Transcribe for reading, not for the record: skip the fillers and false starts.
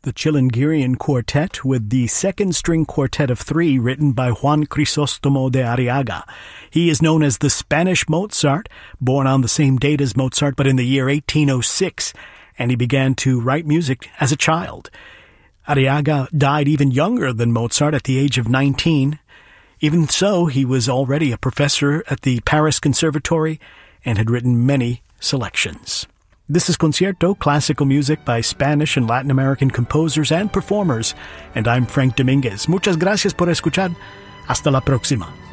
the Chilingirian Quartet with the second string quartet of three written by Juan Crisostomo de Arriaga. He is known as the Spanish Mozart, born on the same date as Mozart but in the year 1806, and he began to write music as a child. Arriaga died even younger than Mozart at the age of 19. Even so, he was already a professor at the Paris Conservatory and had written many selections. This is Concierto, classical music by Spanish and Latin American composers and performers, and I'm Frank Dominguez. Muchas gracias por escuchar. Hasta la próxima.